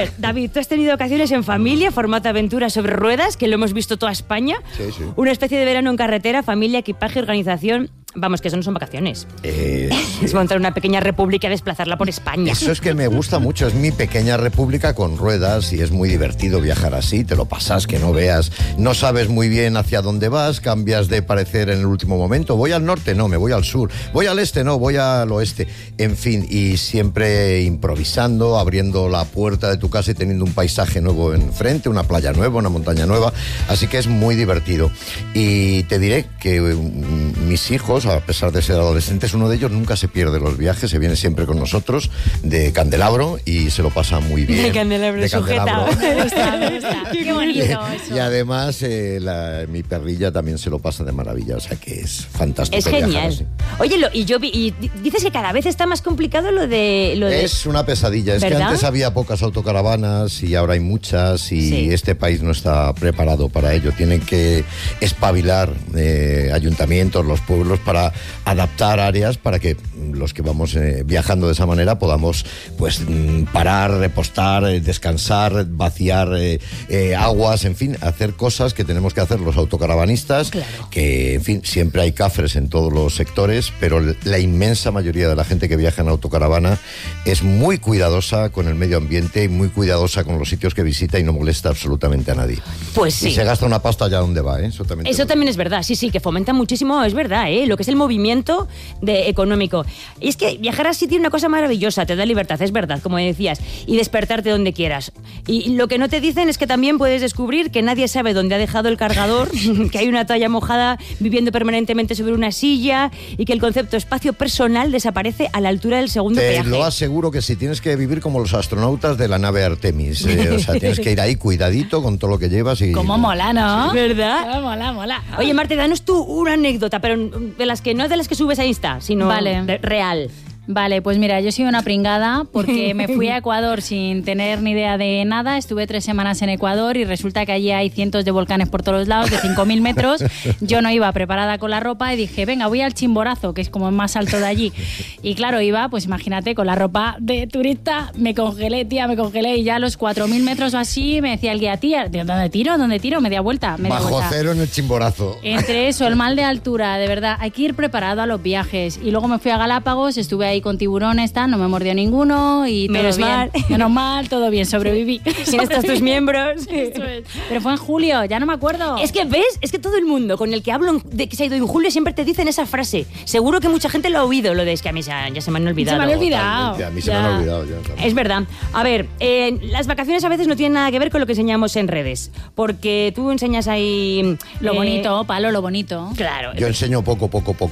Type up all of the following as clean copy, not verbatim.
ver, David, tú has tenido ocasiones en familia, formato aventura sobre ruedas, que lo hemos visto toda España. Sí, sí. Una especie de verano en carretera, familia, equipaje, organización. Vamos, que eso no son vacaciones. Es montar una pequeña república y desplazarla por España. Eso es que me gusta mucho. Es mi pequeña república con ruedas y es muy divertido viajar así. Te lo pasas, que no veas. No sabes muy bien hacia dónde vas. Cambias de parecer en el último momento. Voy al norte, no, me voy al sur. Voy al este, no, voy al oeste. En fin, y siempre improvisando, abriendo la puerta de tu casa y teniendo un paisaje nuevo enfrente, una playa nueva, una montaña nueva. Así que es muy divertido. Y te diré que mis hijos, a pesar de ser adolescentes, uno de ellos nunca se pierde los viajes, se viene siempre con nosotros de Candelabro y se lo pasa muy bien. De Candelabro, sujeta. Me gusta. Qué bonito eso. Y además mi perrilla también se lo pasa de maravilla, o sea que es fantástico. Es genial. Así. Oye, y dices que cada vez está más complicado lo de... Es una pesadilla, es ¿verdad? que antes había pocas autocaravanas y ahora hay muchas y Sí. este país no está preparado para ello. Tienen que espabilar ayuntamientos, los pueblos, para adaptar áreas para que los que vamos viajando de esa manera podamos pues parar, repostar, descansar, vaciar aguas, en fin, hacer cosas que tenemos que hacer los autocaravanistas, Claro. que en fin, siempre hay cafres en todos los sectores, pero la inmensa mayoría de la gente que viaja en autocaravana es muy cuidadosa con el medio ambiente y muy cuidadosa con los sitios que visita y no molesta absolutamente a nadie. Pues sí. Y se gasta una pasta allá donde va, ¿eh? Eso también Es verdad, sí, que fomenta muchísimo, es verdad, lo que es el movimiento económico. Y es que viajar así tiene una cosa maravillosa, te da libertad, es verdad, como decías, y despertarte donde quieras. Y lo que no te dicen es que también puedes descubrir que nadie sabe dónde ha dejado el cargador, que hay una toalla mojada viviendo permanentemente sobre una silla y que el concepto espacio personal desaparece a la altura del segundo Te peaje. lo aseguro que si tienes que vivir como los astronautas de la nave Artemis, o sea, tienes que ir ahí cuidadito con todo lo que llevas y... Cómo mola, ¿no? ¿Verdad? Mola. Oye, Marte, danos tú una anécdota, pero de las que no de las que subes a Insta, sino Vale. real. Vale, pues mira, yo soy una pringada porque me fui a Ecuador sin tener ni idea de nada. Estuve 3 semanas en Ecuador y resulta que allí hay cientos de volcanes por todos lados, de 5.000 metros. Yo no iba preparada con la ropa y dije, venga, voy al Chimborazo, que es como el más alto de allí. Y claro, iba, pues imagínate, con la ropa de turista, me congelé y ya a los 4.000 metros o así me decía el guía, tía, ¿dónde tiro? Media vuelta. Bajo cero en el Chimborazo. Entre eso, el mal de altura, de verdad, hay que ir preparado a los viajes. Y luego me fui a Galápagos, estuve ahí con tiburones, no me mordió ninguno y todo Menos bien. mal. Menos mal, todo bien, sobreviví. Sin estos tus miembros. Eso es. Pero fue en julio, ya no me acuerdo. Es que, ¿ves? Es que todo el mundo con el que hablo de que se ha ido en julio siempre te dicen esa frase. Seguro que mucha gente lo ha oído, lo de es que a mí ya se me han olvidado. Se me han olvidado. Totalmente, a mí se me han olvidado ya. También. Es verdad. A ver, las vacaciones a veces no tienen nada que ver con lo que enseñamos en redes. Porque tú enseñas ahí... Lo bonito, Palo, lo bonito. Claro. Yo enseño poco.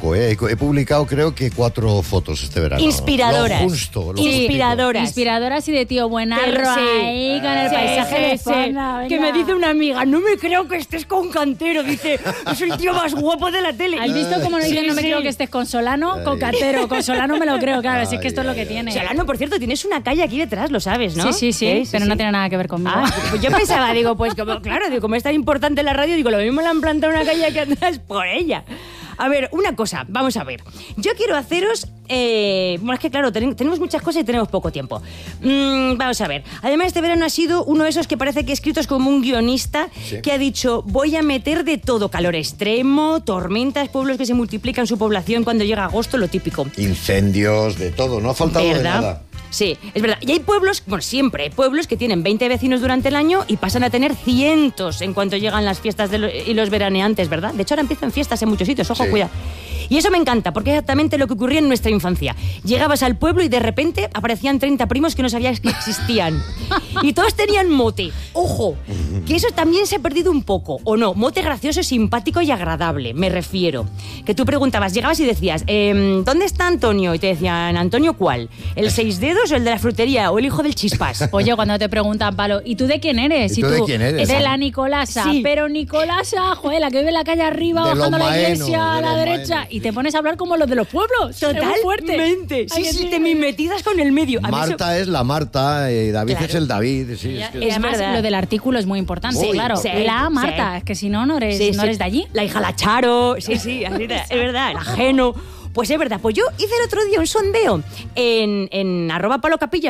He publicado creo que 4 fotos este verano. Inspiradoras. Lo justo. Inspiradoras y de tío buenarro ahí con el paisaje de fondo. Que me dice una amiga, no me creo que estés con Cantero. Dice, es el tío más guapo de la tele. ¿Has visto cómo no dice no me creo que estés con Solano? Con Cantero, con Solano me lo creo, claro, así es que esto es lo que tiene. Solano, por cierto, tienes una calle aquí detrás, lo sabes, ¿no? Sí, pero no tiene nada que ver conmigo. Pues yo pensaba, digo, pues como es tan importante la radio, digo, lo mismo le han plantado una calle aquí atrás por ella. A ver, una cosa, vamos a ver. Yo quiero haceros... bueno, es que claro, tenemos muchas cosas y tenemos poco tiempo. Vamos a ver. Además, este verano ha sido uno de esos que parece que escritos como un guionista que ha dicho, voy a meter de todo. Calor extremo, tormentas, pueblos que se multiplican su población cuando llega agosto, lo típico. Incendios, de todo. No ha faltado de nada. Sí, es verdad. Y hay pueblos, bueno, siempre hay pueblos que tienen 20 vecinos durante el año y pasan a tener cientos en cuanto llegan las fiestas y los veraneantes, ¿verdad? De hecho, ahora empiezan fiestas en muchos sitios, ojo, cuidado. Y eso me encanta, porque es exactamente lo que ocurría en nuestra infancia. Llegabas al pueblo y de repente aparecían 30 primos que no sabías que existían. Y todos tenían mote. Ojo, que eso también se ha perdido un poco, ¿o no? Mote gracioso, simpático y agradable, me refiero. Que tú preguntabas, llegabas y decías, ¿dónde está Antonio? Y te decían, ¿Antonio cuál? ¿El 6 dedos o el de la frutería o el hijo del chispas? Oye, cuando te preguntan, Palo, ¿y tú de quién eres? ¿Y tú de quién eres? De la Nicolasa. Sí. Pero Nicolasa, joder, la que vive en la calle arriba, De bajando los la iglesia Maeno, a de la los derecha. Maeno. Y te pones a hablar como los de los pueblos. Es muy fuerte. Totalmente. Sí, te mimetidas con el medio. A mí Marta es la Marta, David Claro. es el David. Sí, es que... Y además, verdad. lo del artículo es muy importante, Sí, claro. sí, La Marta, sí. es que si no, no eres de allí. La hija la Charo, sí, así es verdad, el ajeno. Pues es verdad, pues yo hice el otro día un sondeo en @palocapilla.